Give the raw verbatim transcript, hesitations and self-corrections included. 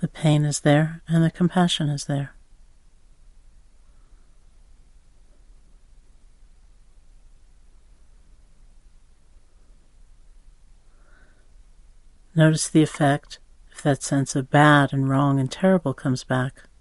The pain is there and the compassion is there. Notice the effect if that sense of bad and wrong and terrible comes back.